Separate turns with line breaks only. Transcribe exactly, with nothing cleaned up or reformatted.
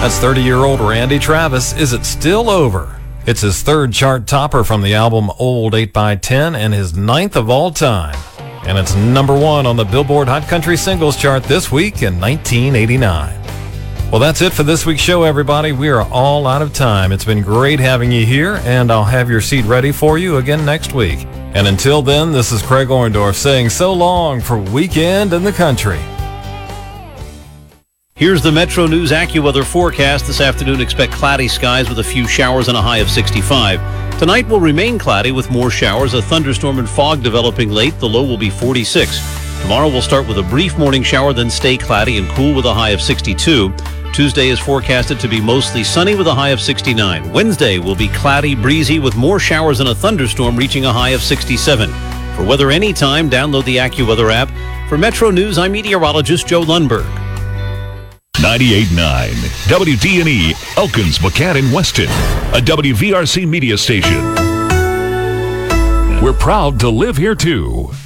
That's thirty-year-old Randy Travis. Is It Still Over? It's his third chart topper from the album Old eight by ten and his ninth of all time. And it's number one on the Billboard Hot Country Singles Chart this week in nineteen eighty-nine. Well, that's it for this week's show, everybody. We are all out of time. It's been great having you here, and I'll have your seat ready for you again next week. And until then, this is Craig Orndorff saying so long for Weekend in the Country.
Here's the Metro News AccuWeather forecast. This afternoon, expect cloudy skies with a few showers and a high of sixty-five. Tonight will remain cloudy with more showers, a thunderstorm and fog developing late. The low will be forty-six. Tomorrow will start with a brief morning shower, then stay cloudy and cool with a high of sixty-two. Tuesday is forecasted to be mostly sunny with a high of sixty-nine. Wednesday will be cloudy, breezy with more showers and a thunderstorm reaching a high of sixty-seven. For weather anytime, download the AccuWeather app. For Metro News, I'm meteorologist Joe Lundberg.
ninety-eight point nine W D N E, Elkins, McCann, Weston, a W V R C media station. We're proud to live here too.